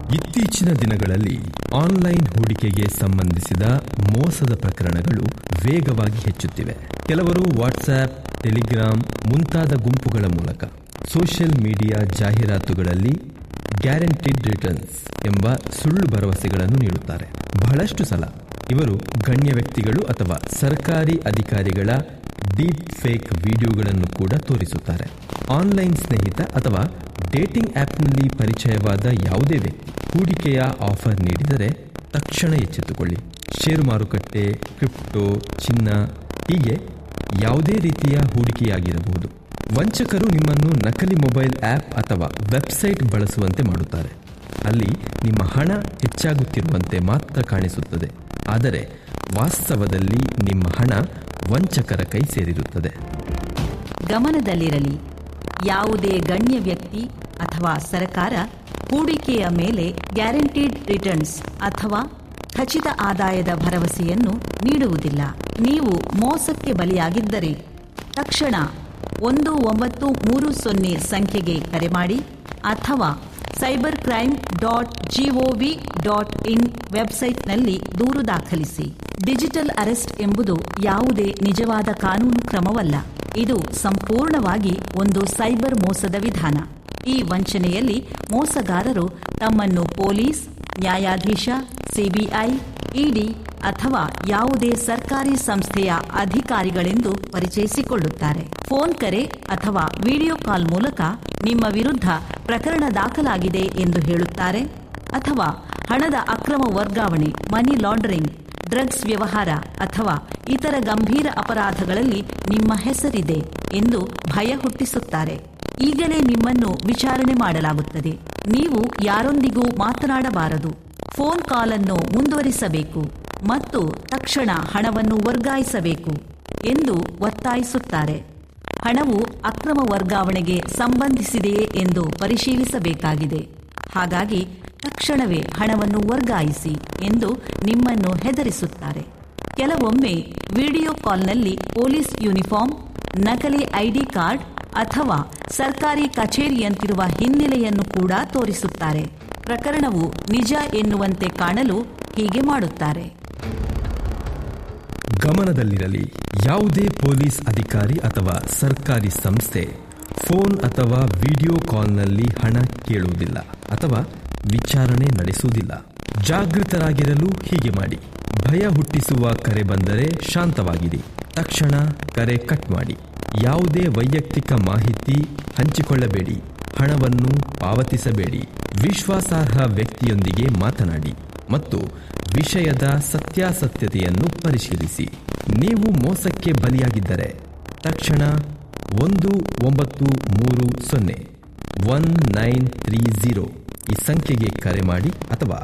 ಇತ್ತೀಚಿನ ದಿನಗಳಲ್ಲಿ ಆನ್ಲೈನ್ ಹೂಡಿಕೆಗೆ ಸಂಬಂಧಿಸಿದ ಮೋಸದ ಪ್ರಕರಣಗಳು ವೇಗವಾಗಿ ಹೆಚ್ಚುತ್ತಿವೆ. ಕೆಲವರು ವಾಟ್ಸ್ಆಪ್, ಟೆಲಿಗ್ರಾಮ್ ಮುಂತಾದ ಗುಂಪುಗಳ ಮೂಲಕ ಸೋಷಿಯಲ್ ಮೀಡಿಯಾ ಜಾಹೀರಾತುಗಳಲ್ಲಿ ಗ್ಯಾರಂಟಿಡ್ ರಿಟರ್ನ್ಸ್ ಎಂಬ ಸುಳ್ಳು ಭರವಸೆಗಳನ್ನು ನೀಡುತ್ತಾರೆ. ಬಹಳಷ್ಟು ಸಲ ಇವರು ಗಣ್ಯ ವ್ಯಕ್ತಿಗಳು ಅಥವಾ ಸರ್ಕಾರಿ ಅಧಿಕಾರಿಗಳ ಡೀಪ್ ಫೇಕ್ ವಿಡಿಯೋಗಳನ್ನು ಕೂಡ ತೋರಿಸುತ್ತಾರೆ. ಆನ್ಲೈನ್ ಸ್ನೇಹಿತ ಅಥವಾ ಡೇಟಿಂಗ್ ಆ್ಯಪ್ನಲ್ಲಿ ಪರಿಚಯವಾದ ಯಾವುದೇ ವ್ಯಕ್ತಿ ಹೂಡಿಕೆಯ ಆಫರ್ ನೀಡಿದರೆ ತಕ್ಷಣ ಎಚ್ಚೆತ್ತುಕೊಳ್ಳಿ. ಷೇರು ಮಾರುಕಟ್ಟೆ, ಕ್ರಿಪ್ಟೋ, ಚಿನ್ನ ಹೀಗೆ ಯಾವುದೇ ರೀತಿಯ ಹೂಡಿಕೆಯಾಗಿರಬಹುದು. ವಂಚಕರು ನಿಮ್ಮನ್ನು ನಕಲಿ ಮೊಬೈಲ್ ಆ್ಯಪ್ ಅಥವಾ ವೆಬ್ಸೈಟ್ ಬಳಸುವಂತೆ ಮಾಡುತ್ತಾರೆ. ಅಲ್ಲಿ ನಿಮ್ಮ ಹಣ ಹೆಚ್ಚಾಗುತ್ತಿರುವಂತೆ ಮಾತ್ರ ಕಾಣಿಸುತ್ತದೆ, ಆದರೆ ವಾಸ್ತವದಲ್ಲಿ ನಿಮ್ಮ ಹಣ ವಂಚಕರ ಕೈ ಸೇರಿರುತ್ತದೆ. ಗಮನದಲ್ಲಿರಲಿ, ಯಾವುದೇ ಗಣ್ಯ ವ್ಯಕ್ತಿ ಅಥವಾ ಸರ್ಕಾರ ಹೂಡಿಕೆಯ ಮೇಲೆ ಗ್ಯಾರಂಟಿಡ್ ರಿಟರ್ನ್ಸ್ ಅಥವಾ ಖಚಿತ ಆದಾಯದ ಭರವಸೆಯನ್ನು ನೀಡುವುದಿಲ್ಲ. ನೀವು ಮೋಸಕ್ಕೆ ಬಲಿಯಾಗಿದ್ದರೆ ತಕ್ಷಣ 1930 ಸಂಖ್ಯೆಗೆ ಕರೆ ಮಾಡಿ ಅಥವಾ cybercrime.gov.in ವೆಬ್ಸೈಟ್ನಲ್ಲಿ ದೂರು ದಾಖಲಿಸಿ. ಡಿಜಿಟಲ್ ಅರೆಸ್ಟ್ ಎಂಬುದು ಯಾವುದೇ ನಿಜವಾದ ಕಾನೂನು ಕ್ರಮವಲ್ಲ. ಇದು ಸಂಪೂರ್ಣವಾಗಿ ಒಂದು ಸೈಬರ್ ಮೋಸದ ವಿಧಾನ. ಈ ವಂಚನೆಯಲ್ಲಿ ಮೋಸಗಾರರು ತಮ್ಮನ್ನು ಪೊಲೀಸ್, ನ್ಯಾಯಾಧೀಶ, ಸಿಬಿಐ, ಇಡಿ ಅಥವಾ ಯಾವುದೇ ಸರ್ಕಾರಿ ಸಂಸ್ಥೆಯ ಅಧಿಕಾರಿಗಳೆಂದು ಪರಿಚಯಿಸಿಕೊಳ್ಳುತ್ತಾರೆ. ಫೋನ್ ಕರೆ ಅಥವಾ ವಿಡಿಯೋ ಕಾಲ್ ಮೂಲಕ ನಿಮ್ಮ ವಿರುದ್ಧ ಪ್ರಕರಣ ದಾಖಲಾಗಿದೆ ಎಂದು ಹೇಳುತ್ತಾರೆ ಅಥವಾ ಹಣದ ಅಕ್ರಮ ವರ್ಗಾವಣೆ, ಮನಿ ಲಾಂಡರಿಂಗ್, ಡ್ರಗ್ಸ್ ವ್ಯವಹಾರ ಅಥವಾ ಇತರ ಗಂಭೀರ ಅಪರಾಧಗಳಲ್ಲಿ ನಿಮ್ಮ ಹೆಸರಿದೆ ಎಂದು ಭಯ ಹುಟ್ಟಿಸುತ್ತಾರೆ. ಈಗಲೇ ನಿಮ್ಮನ್ನು ವಿಚಾರಣೆ ಮಾಡಲಾಗುತ್ತದೆ. ನೀವು ಯಾರೊಂದಿಗೂ ಮಾತನಾಡಬಾರದು. ಫೋನ್ ಕಾಲ್ ಅನ್ನು ಮುಂದುವರಿಸಬೇಕು ಮತ್ತು ತಕ್ಷಣ ಹಣವನ್ನು ವರ್ಗಾಯಿಸಬೇಕು ಎಂದು ಒತ್ತಾಯಿಸುತ್ತಾರೆ. ಹಣವು ಅಕ್ರಮ ವರ್ಗಾವಣೆಗೆ ಸಂಬಂಧಿಸಿದೆಯೇ ಎಂದು ಪರಿಶೀಲಿಸಬೇಕಾಗಿದೆ. ಹಾಗಾಗಿ ತಕ್ಷಣವೇ ಹಣವನ್ನು ವರ್ಗಾಯಿಸಿ ಎಂದು ನಿಮ್ಮನ್ನು ಹೆದರಿಸುತ್ತಾರೆ. ಕೆಲವೊಮ್ಮೆ ವಿಡಿಯೋ ಕಾಲ್ನಲ್ಲಿ ಪೊಲೀಸ್ ಯೂನಿಫಾರ್ಮ್, ನಕಲಿ ಐಡಿ ಕಾರ್ಡ್ ಅಥವಾ ಸರ್ಕಾರಿ ಕಚೇರಿಯಂತಿರುವ ಹಿನ್ನೆಲೆಯನ್ನು ಕೂಡ ತೋರಿಸುತ್ತಾರೆ. ಪ್ರಕರಣವು ನಿಜ ಎನ್ನುವಂತೆ ಕಾಣಲು ಹೀಗೆ ಮಾಡುತ್ತಾರೆ. ಗಮನದಲ್ಲಿರಲಿ, ಯಾವುದೇ ಪೊಲೀಸ್ ಅಧಿಕಾರಿ ಅಥವಾ ಸರ್ಕಾರಿ ಸಂಸ್ಥೆ ಫೋನ್ ಅಥವಾ ವಿಡಿಯೋ ಕಾಲ್ನಲ್ಲಿ ಹಣ ಕೇಳುವುದಿಲ್ಲ ಅಥವಾ ವಿಚಾರಣೆ ನಡೆಸುವುದಿಲ್ಲ. ಜಾಗೃತರಾಗಿರಲು ಹೀಗೆ ಮಾಡಿ. ಭಯ ಹುಟ್ಟಿಸುವ ಕರೆ ಬಂದರೆ ಶಾಂತವಾಗಿರಿ. ತಕ್ಷಣ ಕರೆ ಕಟ್ ಮಾಡಿ. ಯಾವುದೇ ವೈಯಕ್ತಿಕ ಮಾಹಿತಿ ಹಂಚಿಕೊಳ್ಳಬೇಡಿ. ಹಣವನ್ನು ಪಾವತಿಸಬೇಡಿ. ವಿಶ್ವಾಸಾರ್ಹ ವ್ಯಕ್ತಿಯೊಂದಿಗೆ ಮಾತನಾಡಿ ಮತ್ತು ವಿಷಯದ ಸತ್ಯಾಸತ್ಯತೆಯನ್ನು ಪರಿಶೀಲಿಸಿ. ನೀವು ಮೋಸಕ್ಕೆ ಬಲಿಯಾಗಿದ್ದರೆ ತಕ್ಷಣ 1930 ಈ ಸಂಖ್ಯೆಗೆ ಕರೆ ಮಾಡಿ ಅಥವಾ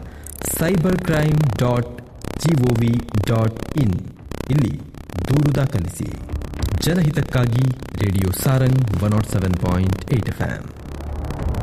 cybercrime.gov.in ಇಲ್ಲಿ ದೂರು ದಾಖಲಿಸಿ. ಜನಹಿತಕ್ಕಾಗಿ ರೇಡಿಯೋ ಸಾರಂಗ್ 107.8 FM.